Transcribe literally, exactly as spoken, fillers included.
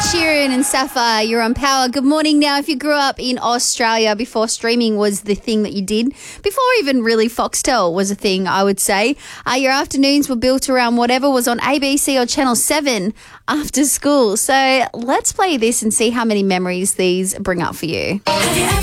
Sheeran and Sapphire, you're on Power. Good morning. Now, if you grew up in Australia before streaming was the thing that you did, before even really Foxtel was a thing, I would say, uh, your afternoons were built around whatever was on A B C or Channel seven after school. So let's play this and see how many memories these bring up for you. Have you ever